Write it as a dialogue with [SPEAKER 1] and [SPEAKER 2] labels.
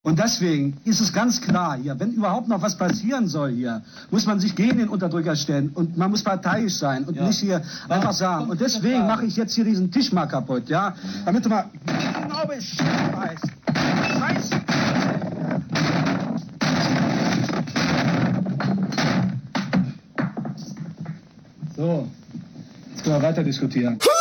[SPEAKER 1] Und deswegen ist es ganz klar hier, wenn überhaupt noch was passieren soll hier, muss man sich gegen den Unterdrücker stellen und man muss parteiisch sein und nicht hier einfach sagen. Und deswegen mache ich jetzt hier diesen Tisch mal kaputt, ja? Damit du mal genau Bescheid weißt. Scheiße! So, jetzt können wir weiter diskutieren.